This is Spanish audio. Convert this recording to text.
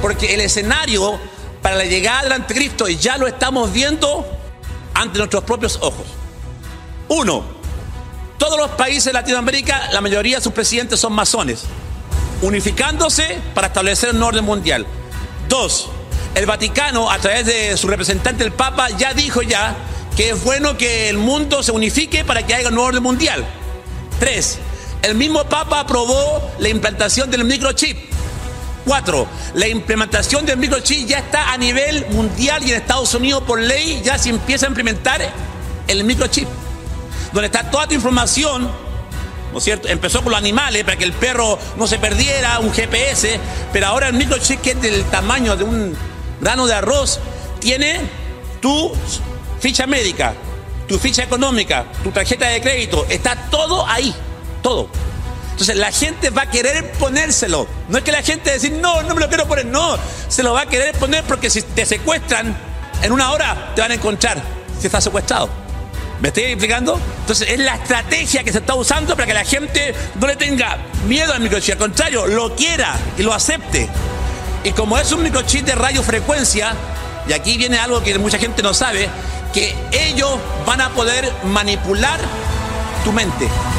Porque el escenario para la llegada del anticristo ya lo estamos viendo ante nuestros propios ojos. 1. Todos los países de Latinoamérica, la mayoría de sus presidentes son masones, unificándose para establecer un orden mundial. 2. El Vaticano, a través de su representante, el Papa, ya dijo que es bueno que el mundo se unifique para que haya un orden mundial. 3. El mismo Papa aprobó la implantación del microchip. 4. La implementación del microchip ya está a nivel mundial y en Estados Unidos por ley ya se empieza a implementar el microchip, donde está toda tu información, ¿no es cierto? Empezó con los animales para que el perro no se perdiera, un GPS, pero ahora el microchip, que es del tamaño de un grano de arroz, tiene tu ficha médica, tu ficha económica, tu tarjeta de crédito, está todo ahí, todo. Entonces la gente va a querer ponérselo. No es que la gente va a decir, no me lo quiero poner, no, se lo va a querer poner porque si te secuestran, en una hora te van a encontrar si estás secuestrado. ¿Me estoy explicando? Entonces es la estrategia que se está usando para que la gente no le tenga miedo al microchip, al contrario, lo quiera y lo acepte. Y como es un microchip de radiofrecuencia, y aquí viene algo que mucha gente no sabe, que ellos van a poder manipular tu mente.